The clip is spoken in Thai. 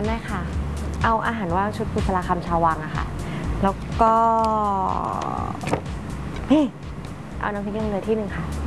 ได้ค่ะเอาอาหารว่างชุดกุศลคำชาววังอะค่ะแล้วก็เฮ้เอาน้ำพริกเกลือที่หนึ่งค่ะ